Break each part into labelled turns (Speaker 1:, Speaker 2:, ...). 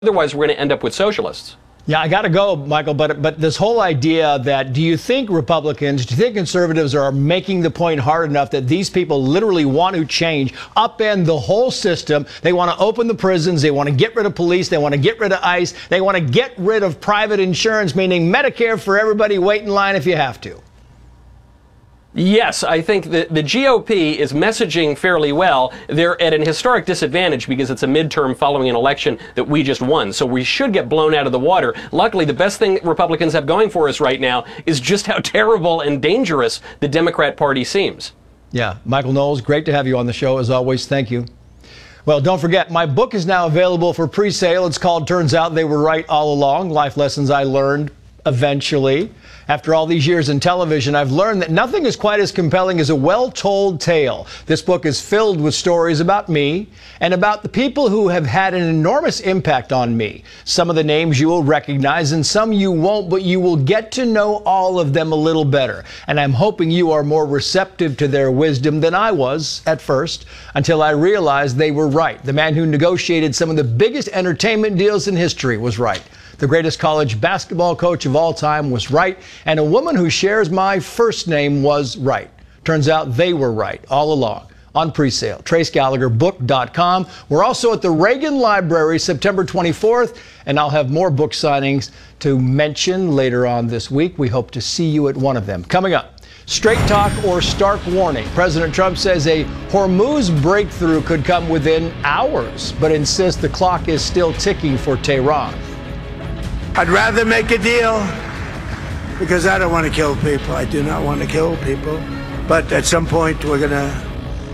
Speaker 1: Otherwise, we're going to end up with socialists.
Speaker 2: Yeah, I got to go, Michael, but this whole idea that, do you think Republicans, do you think conservatives are making the point hard enough that these people literally want to change, upend the whole system? They want to open the prisons. They want to get rid of police. They want to get rid of ICE. They want to get rid of private insurance, meaning Medicare for everybody. Wait in line if you have to.
Speaker 1: Yes, I think that the GOP is messaging fairly well. They're at an historic disadvantage because it's a midterm following an election that we just won. So we should get blown out of the water. Luckily, the best thing Republicans have going for us right now is just how terrible and dangerous the Democrat Party seems.
Speaker 2: Yeah, Michael Knowles, great to have you on the show as always. Thank you. Well, don't forget, my book is now available for pre-sale. It's called Turns Out They Were Right All Along, Life Lessons I Learned Eventually. After all these years in television, I've learned that nothing is quite as compelling as a well-told tale. This book is filled with stories about me and about the people who have had an enormous impact on me. Some of the names you will recognize and some you won't, but you will get to know all of them a little better. And I'm hoping you are more receptive to their wisdom than I was at first, until I realized they were right. The man who negotiated some of the biggest entertainment deals in history was right. The greatest college basketball coach of all time was right, and a woman who shares my first name was right. Turns out they were right all along. On pre-sale, TraceGallagherBook.com. We're also at the Reagan Library September 24th, and I'll have more book signings to mention later on this week. We hope to see you at one of them. Coming up, straight talk or stark warning. President Trump says a Hormuz breakthrough could come within hours, but insists the clock is still ticking for Tehran.
Speaker 3: I'd rather make a deal because I don't want to kill people. I do not want to kill people. But at some point, we're going to.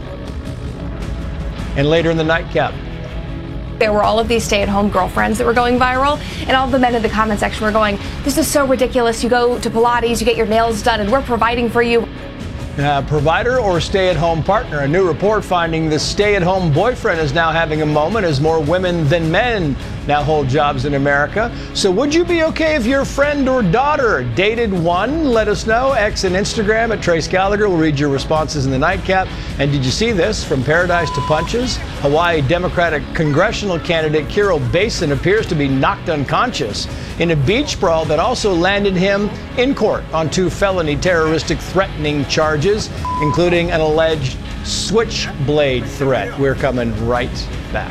Speaker 2: And later in the nightcap.
Speaker 4: There were all of these stay-at-home girlfriends that were going viral, and all the men in the comment section were going, this is so ridiculous. You go to Pilates, you get your nails done, and we're providing for you.
Speaker 2: Provider or stay-at-home partner. A new report finding the stay-at-home boyfriend is now having a moment as more women than men now hold jobs in America. So would you be okay if your friend or daughter dated one? Let us know. X and Instagram at Trace Gallagher. We'll read your responses in the nightcap. And did you see this? From paradise to punches, Hawaii Democratic congressional candidate Kirill Basin appears to be knocked unconscious in a beach brawl that also landed him in court on 2 felony terroristic threatening charges, including an alleged switchblade threat. We're coming right back.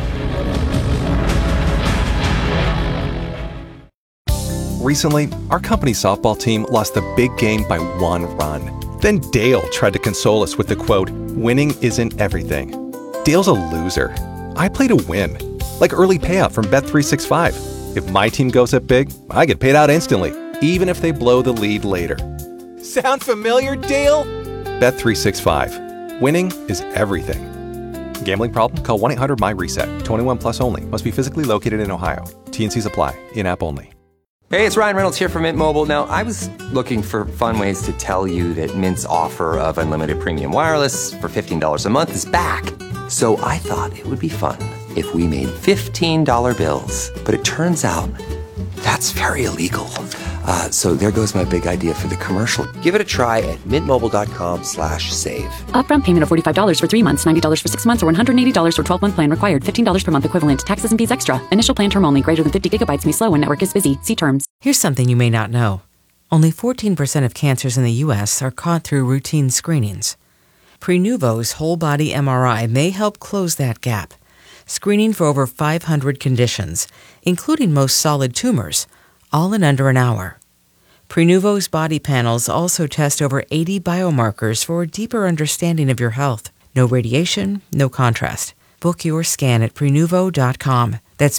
Speaker 5: Recently, our company softball team lost the big game by 1 run. Then Dale tried to console us with the quote, winning isn't everything. Dale's a loser. I play to win, like early payout from Bet365. If my team goes up big, I get paid out instantly, even if they blow the lead later. Sound familiar, Dale? Bet365. Winning is everything. Gambling problem? Call 1-800-MY-RESET. 21 plus only. Must be physically located in Ohio. T&Cs apply. In-app only.
Speaker 6: Hey, it's Ryan Reynolds here from Mint Mobile. Now, I was looking for fun ways to tell you that Mint's offer of unlimited premium wireless for $15 a month is back. So I thought it would be fun if we made $15 bills. But it turns out that's very illegal. So there goes my big idea for the commercial. Give it a try at mintmobile.com/save.
Speaker 7: Upfront payment of $45 for 3 months, $90 for 6 months, or $180 for 12-month plan required. $15 per month equivalent. Taxes and fees extra. Initial plan term only. Greater than 50 gigabytes may slow when network is busy. See terms.
Speaker 8: Here's something you may not know. Only 14% of cancers in the U.S. are caught through routine screenings. Prenuvo's whole body MRI may help close that gap. Screening for over 500 conditions, including most solid tumors, all in under an hour. Prenuvo's body panels also test over 80 biomarkers for a deeper understanding of your health. No radiation, no contrast. Book your scan at Prenuvo.com. That's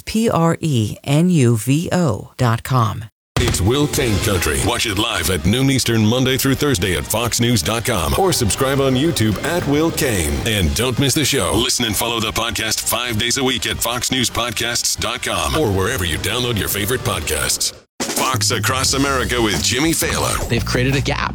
Speaker 8: Prenuvo.com.
Speaker 9: It's Will Cain Country. Watch it live at noon Eastern Monday through Thursday at FoxNews.com or subscribe on YouTube at Will Cain. And don't miss the show. Listen and follow the podcast 5 days a week at FoxNewsPodcasts.com or wherever you download your favorite podcasts. Fox Across America with Jimmy Fallon.
Speaker 10: They've created a gap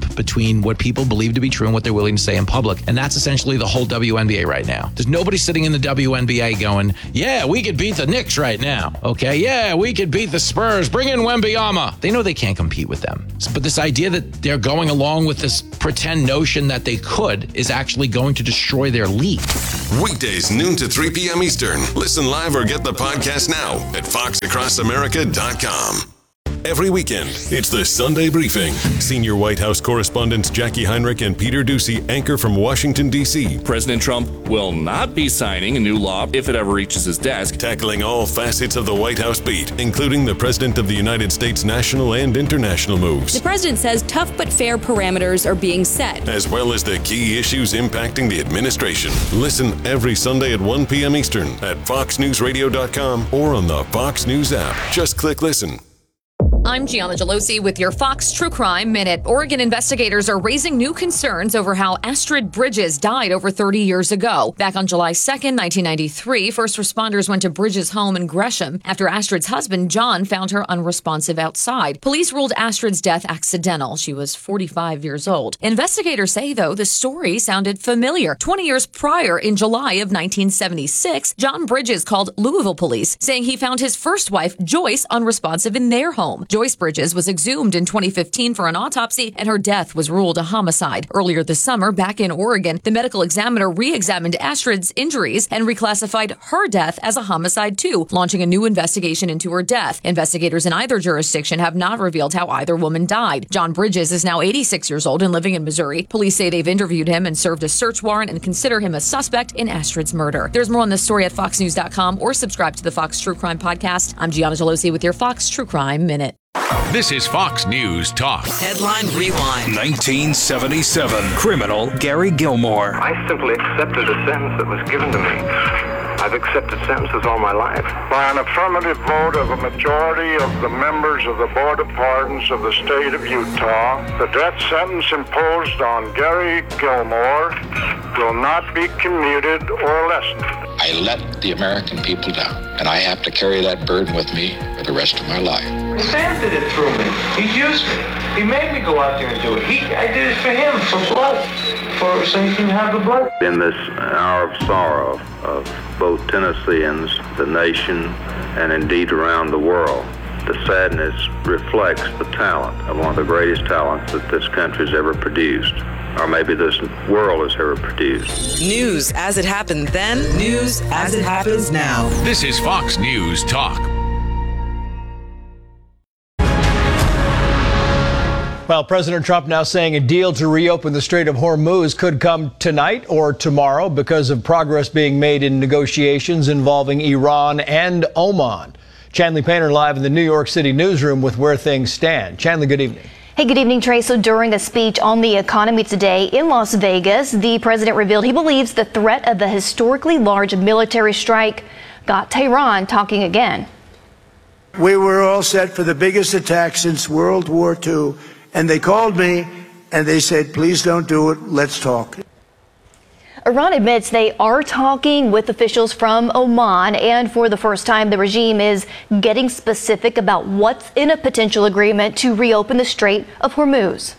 Speaker 10: between what people believe to be true and what they're willing to say in public. And that's essentially the whole WNBA right now. There's nobody sitting in the WNBA going, yeah, we could beat the Knicks right now. Okay, yeah, we could beat the Spurs. Bring in Wembanyama. They know they can't compete with them. But this idea that they're going along with this pretend notion that they could is actually going to destroy their league.
Speaker 9: Weekdays, noon to 3 p.m. Eastern. Listen live or get the podcast now at foxacrossamerica.com. Every weekend, it's the Sunday Briefing. Senior White House correspondents Jackie Heinrich and Peter Doocy anchor from Washington, D.C.
Speaker 11: President Trump will not be signing a new law if it ever reaches his desk.
Speaker 9: Tackling all facets of the White House beat, including the President of the United States' national and international moves.
Speaker 12: The president says tough but fair parameters are being set,
Speaker 9: as well as the key issues impacting the administration. Listen every Sunday at 1 p.m. Eastern at foxnewsradio.com or on the Fox News app. Just click listen.
Speaker 13: I'm Gianna Gelosi with your Fox True Crime Minute. Oregon investigators are raising new concerns over how Astrid Bridges died over 30 years ago. Back on July 2nd, 1993, first responders went to Bridges' home in Gresham after Astrid's husband, John, found her unresponsive outside. Police ruled Astrid's death accidental. She was 45 years old. Investigators say, though, the story sounded familiar. 20 years prior, in July of 1976, John Bridges called Louisville police, saying he found his first wife, Joyce, unresponsive in their home. Joyce Bridges was exhumed in 2015 for an autopsy, and her death was ruled a homicide. Earlier this summer, back in Oregon, the medical examiner re-examined Astrid's injuries and reclassified her death as a homicide too, launching a new investigation into her death. Investigators in either jurisdiction have not revealed how either woman died. John Bridges is now 86 years old and living in Missouri. Police say they've interviewed him and served a search warrant and consider him a suspect in Astrid's murder. There's more on this story at foxnews.com or subscribe to the Fox True Crime Podcast. I'm Gianna Gelosi with your Fox True Crime Minute.
Speaker 14: This is Fox News Talk.
Speaker 15: Headline Rewind.
Speaker 14: 1977. Criminal Gary Gilmore.
Speaker 16: I simply accepted a sentence that was given to me. I've accepted sentences all my life.
Speaker 17: By an affirmative vote of a majority of the members of the Board of Pardons of the state of Utah, the death sentence imposed on Gary Gilmore will not be commuted or lessened.
Speaker 18: I let the American people down, and I have to carry that burden with me for the rest of my life.
Speaker 19: Sam did it through me. He used me. He made me go out there and do it. I did it for him, for blood, so he can have the blood.
Speaker 20: In this hour of sorrow of both Tennesseans, the nation, and indeed around the world, the sadness reflects the talent of one of the greatest talents that this country's ever produced, or maybe this world has ever produced.
Speaker 15: News as it happened then, news as it happens now.
Speaker 14: This is Fox News Talk.
Speaker 2: Well, President Trump now saying a deal to reopen the Strait of Hormuz could come tonight or tomorrow because of progress being made in negotiations involving Iran and Oman. Chanley Painter live in the New York City newsroom with where things stand. Chanley, good evening.
Speaker 21: Hey, good evening, Trey. So during a speech on the economy today in Las Vegas, the president revealed he believes the threat of a historically large military strike got Tehran talking again.
Speaker 3: We were all set for the biggest attack since World War II. And they called me and they said, please don't do it. Let's talk.
Speaker 21: Iran admits they are talking with officials from Oman, and for the first time, the regime is getting specific about what's in a potential agreement to reopen the Strait of Hormuz.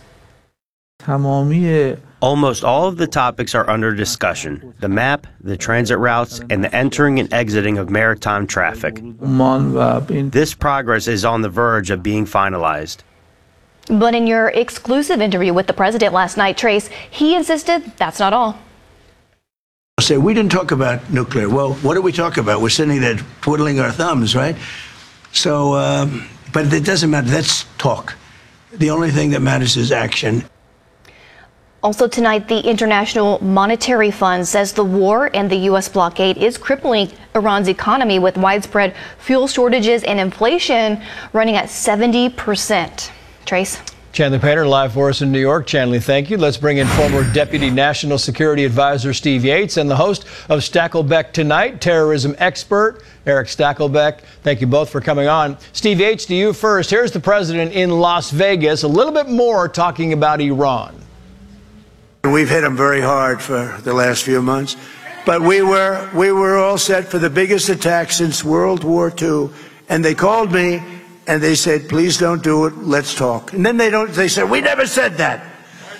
Speaker 22: Almost all of the topics are under discussion: the map, the transit routes, and the entering and exiting of maritime traffic. This progress is on the verge of being finalized.
Speaker 21: But in your exclusive interview with the president last night, Trace, he insisted that's not all.
Speaker 3: Say, we didn't talk about nuclear. Well, what did we talk about? We're sitting there twiddling our thumbs, right? So, but it doesn't matter. That's talk. The only thing that matters is action.
Speaker 21: Also tonight, the International Monetary Fund says the war and the U.S. blockade is crippling Iran's economy with widespread fuel shortages and inflation running at 70%. Trace?
Speaker 2: Chanley Painter live for us in New York. Chanley, thank you. Let's bring in former Deputy National Security Advisor Steve Yates and the host of Stacklebeck Tonight, terrorism expert Eric Stacklebeck. Thank you both for coming on. Steve Yates, to you first. Here's the president in Las Vegas, a little bit more talking about Iran.
Speaker 3: We've hit them very hard for the last few months, but we were all set for the biggest attack since World War II, and they called me and they said, please don't do it, let's talk. And then they said, we never said that.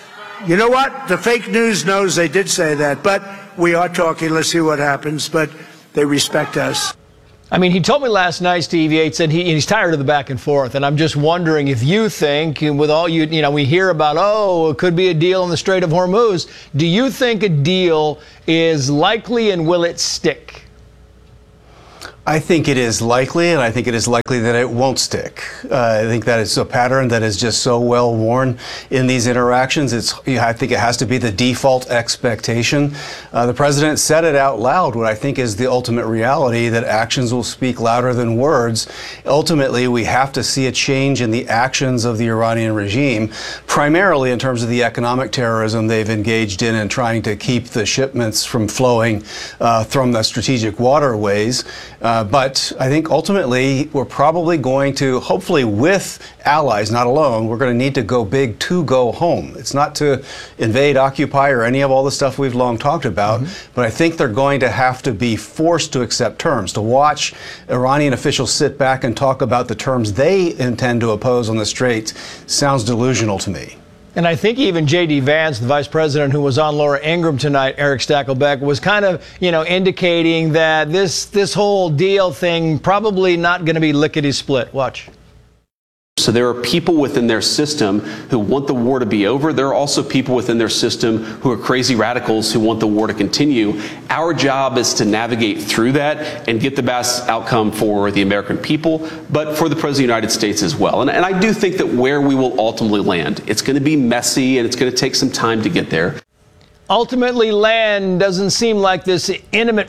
Speaker 3: you know what? The fake news knows they did say that, but we are talking. Let's see what happens. But they respect us.
Speaker 2: I mean, he told me last night, Steve Yates, and he's tired of the back and forth. And I'm just wondering if you think, with all we hear about, it could be a deal in the Strait of Hormuz. Do you think a deal is likely, and will it stick?
Speaker 1: I think it is likely, and I think it is likely that it won't stick. I think that is a pattern that is just so well worn in these interactions. I think it has to be the default expectation. The president said it out loud, what I think is the ultimate reality, that actions will speak louder than words. Ultimately, we have to see a change in the actions of the Iranian regime, primarily in terms of the economic terrorism they've engaged in and trying to keep the shipments from flowing from the strategic waterways. But I think ultimately we're probably going to, hopefully with allies, not alone, we're going to need to go big to go home. It's not to invade, occupy, or any of all the stuff we've long talked about, but I think they're going to have to be forced to accept terms. To watch Iranian officials sit back and talk about the terms they intend to oppose on the Straits sounds delusional to me.
Speaker 2: And I think even J.D. Vance, the vice president who was on Laura Ingraham tonight, Eric Stakelbeck, was kind of, indicating that this whole deal thing probably not going to be lickety-split. Watch.
Speaker 4: So there are people within their system who want the war to be over. There are also people within their system who are crazy radicals who want the war to continue. Our job is to navigate through that and get the best outcome for the American people, but for the President of the United States as well. And I do think that where we will ultimately land, it's going to be messy and it's going to take some time to get there.
Speaker 2: Ultimately land doesn't seem like this imminent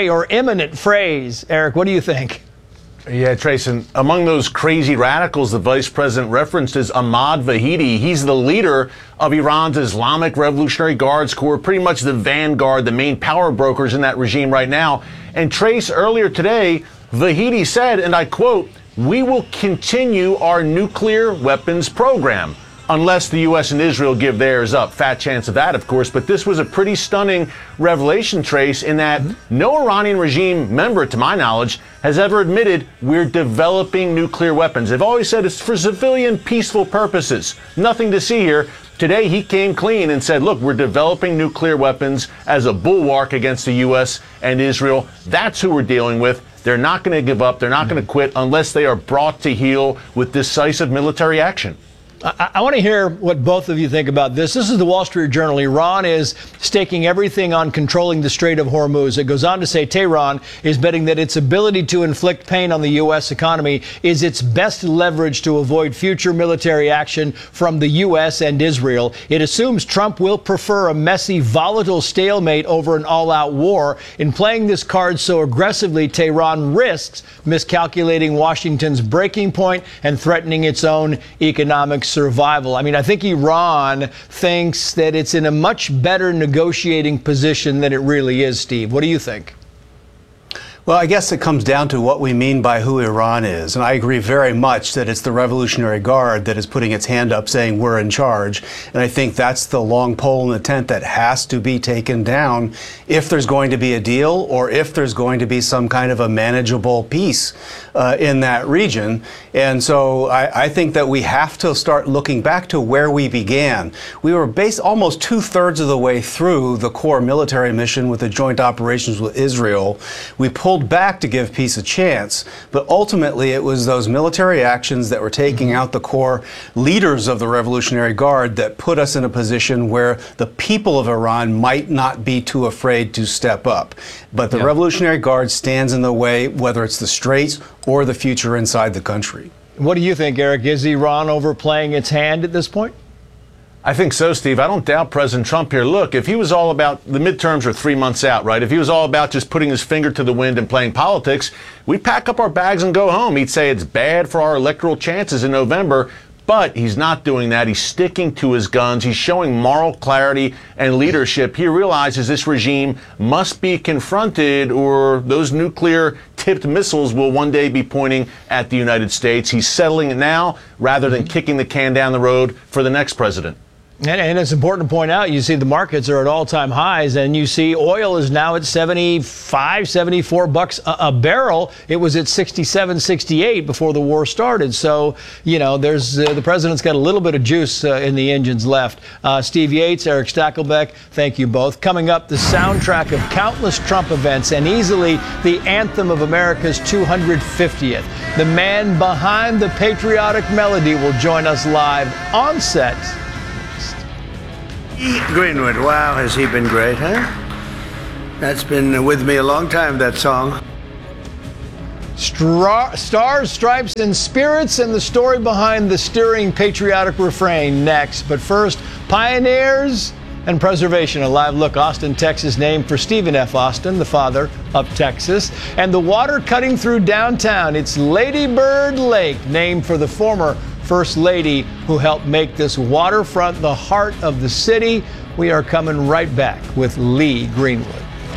Speaker 2: phrase. Eric, what do you think?
Speaker 23: Yeah, Trace, and among those crazy radicals the vice president referenced is Ahmad Vahidi. He's the leader of Iran's Islamic Revolutionary Guards Corps, pretty much the vanguard, the main power brokers in that regime right now. And Trace, earlier today, Vahidi said, and I quote, "We will continue our nuclear weapons program." Unless the U.S. and Israel give theirs up. Fat chance of that, of course. But this was a pretty stunning revelation, Trace, in that no Iranian regime member, to my knowledge, has ever admitted we're developing nuclear weapons. They've always said it's for civilian, peaceful purposes. Nothing to see here. Today, he came clean and said, look, we're developing nuclear weapons as a bulwark against the U.S. and Israel. That's who we're dealing with. They're not going to give up. They're not going to quit unless they are brought to heel with decisive military action.
Speaker 2: I want to hear what both of you think about this. This is the Wall Street Journal. Iran is staking everything on controlling the Strait of Hormuz. It goes on to say Tehran is betting that its ability to inflict pain on the U.S. economy is its best leverage to avoid future military action from the U.S. and Israel. It assumes Trump will prefer a messy, volatile stalemate over an all-out war. In playing this card so aggressively, Tehran risks miscalculating Washington's breaking point and threatening its own economic survival. I mean, I think Iran thinks that it's in a much better negotiating position than it really is, Steve. What do you think?
Speaker 1: Well, I guess it comes down to what we mean by who Iran is. And I agree very much that it's the Revolutionary Guard that is putting its hand up saying we're in charge. And I think that's the long pole in the tent that has to be taken down if there's going to be a deal or if there's going to be some kind of a manageable peace in that region. And so I think that we have to start looking back to where we began. We were almost 2/3 of the way through the core military mission with the joint operations with Israel. We pulled back to give peace a chance, but ultimately it was those military actions that were taking out the core leaders of the Revolutionary Guard that put us in a position where the people of Iran might not be too afraid to step up. But the Revolutionary Guard stands in the way, whether it's the Straits or the future inside the country.
Speaker 2: What do you think, Eric? Is Iran overplaying its hand at this point?
Speaker 23: I think so, Steve. I don't doubt President Trump here. Look, if he was all about the midterms are 3 months out, right? If he was all about just putting his finger to the wind and playing politics, we'd pack up our bags and go home. He'd say it's bad for our electoral chances in November. But he's not doing that. He's sticking to his guns. He's showing moral clarity and leadership. He realizes this regime must be confronted or those nuclear-tipped missiles will one day be pointing at the United States. He's settling it now rather than kicking the can down the road for the next president.
Speaker 2: And it's important to point out, you see the markets are at all-time highs, and you see oil is now at 75, 74 bucks a barrel. It was at 67, 68 before the war started. So, there's the president's got a little bit of juice in the engines left. Steve Yates, Eric Stakelbeck, thank you both. Coming up, the soundtrack of countless Trump events and easily the anthem of America's 250th. The man behind the patriotic melody will join us live on set.
Speaker 3: Greenwood, wow, has he been great, huh? That's been with me a long time, that song.
Speaker 2: Stars, Stripes, and Spirits, and the story behind the stirring patriotic refrain next. But first, pioneers and preservation. A live look. Austin, Texas, named for Stephen F. Austin, the father of Texas. And the water cutting through downtown. It's Lady Bird Lake, named for the former First Lady who helped make this waterfront the heart of the city. We are coming right back with Lee Greenwood.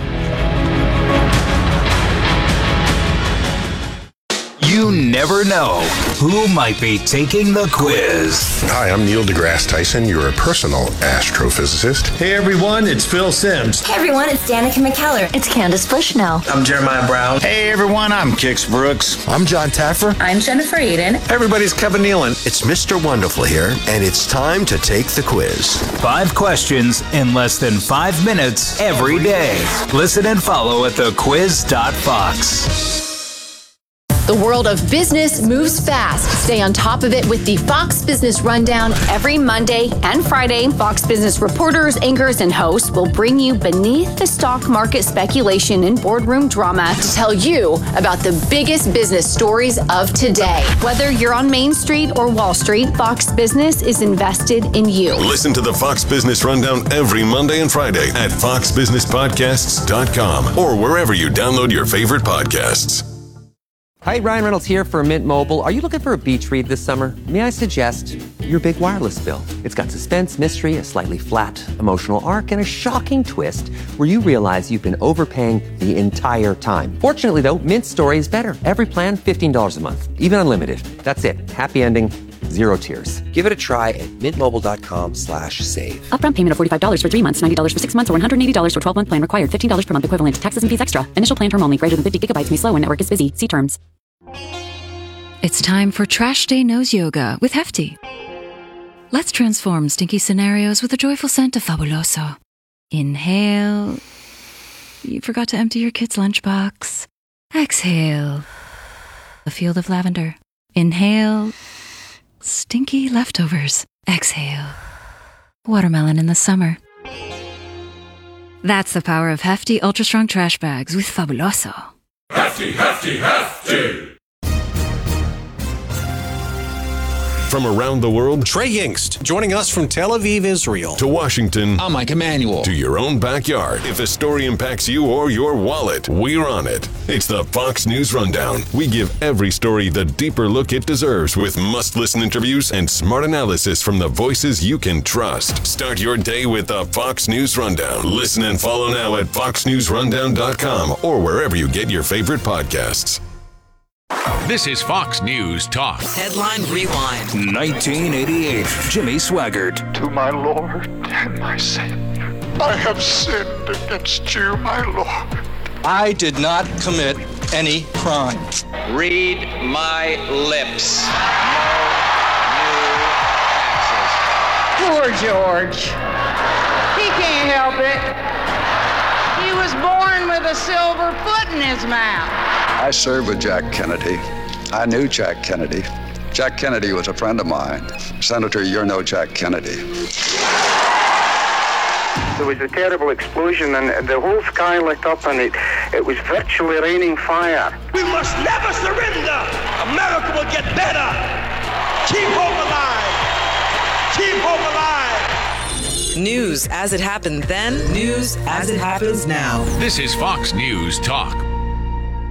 Speaker 14: You never know who might be taking the quiz.
Speaker 5: Hi, I'm Neil deGrasse Tyson, your personal astrophysicist.
Speaker 6: Hey everyone, it's Phil Simms.
Speaker 7: Hey everyone, it's Danica McKellar. It's Candace Bushnell.
Speaker 6: I'm Jeremiah Brown.
Speaker 24: Hey everyone, I'm Kix Brooks.
Speaker 25: I'm John Taffer.
Speaker 7: I'm Jennifer Aiden.
Speaker 6: Hey everybody's Kevin Nealon.
Speaker 26: It's Mr. Wonderful here, and it's time to take the quiz.
Speaker 14: 5 questions in less than 5 minutes every day. Listen and follow at thequiz.fox.
Speaker 12: The world of business moves fast. Stay on top of it with the Fox Business Rundown every Monday and Friday. Fox Business reporters, anchors, and hosts will bring you beneath the stock market speculation and boardroom drama to tell you about the biggest business stories of today. Whether you're on Main Street or Wall Street, Fox Business is invested in you.
Speaker 9: Listen to the Fox Business Rundown every Monday and Friday at foxbusinesspodcasts.com or wherever you download your favorite podcasts.
Speaker 27: Hi, Ryan Reynolds here for Mint Mobile. Are you looking for a beach read this summer? May I suggest your big wireless bill? It's got suspense, mystery, a slightly flat emotional arc, and a shocking twist where you realize you've been overpaying the entire time. Fortunately, though, Mint's story is better. Every plan, $15 a month, even unlimited. That's it. Happy ending. 0 tears. Give it a try at mintmobile.com/save.
Speaker 28: Upfront payment of $45 for 3 months, $90 for 6 months, or $180 for 12-month plan required. $15 per month equivalent. Taxes and fees extra. Initial plan term only. Greater than 50 gigabytes may slow when network is busy. See terms.
Speaker 29: It's time for Trash Day Nose Yoga with Hefty. Let's transform stinky scenarios with the joyful scent of Fabuloso. Inhale. You forgot to empty your kid's lunchbox. Exhale. A field of lavender. Inhale. Stinky leftovers. Exhale. Watermelon in the summer. That's the power of Hefty Ultra Strong Trash Bags with Fabuloso.
Speaker 9: Hefty, hefty, hefty! From around the world,
Speaker 30: Trey Yingst, joining us from Tel Aviv, Israel.
Speaker 9: To Washington,
Speaker 30: I'm Mike Emanuel.
Speaker 9: To your own backyard. If a story impacts you or your wallet, we're on it. It's the Fox News Rundown. We give every story the deeper look it deserves with must-listen interviews and smart analysis from the voices you can trust. Start your day with the Fox News Rundown. Listen and follow now at foxnewsrundown.com or wherever you get your favorite podcasts.
Speaker 14: This is Fox News Talk.
Speaker 15: Headline Rewind.
Speaker 14: 1988. Jimmy Swaggart.
Speaker 17: To my Lord and my Savior, I have sinned against you, my Lord.
Speaker 31: I did not commit any crime.
Speaker 32: Read my lips. No new taxes.
Speaker 33: Poor George. He can't help it. He was born with a silver foot in his mouth.
Speaker 34: I served with Jack Kennedy. I knew Jack Kennedy. Jack Kennedy was a friend of mine. Senator, you're no Jack Kennedy.
Speaker 17: There was a terrible explosion and the whole sky lit up and it was virtually raining fire.
Speaker 35: We must never surrender. America will get better. Keep hope alive. Keep hope alive.
Speaker 15: News as it happened then, news as it happens now.
Speaker 14: This is Fox News Talk.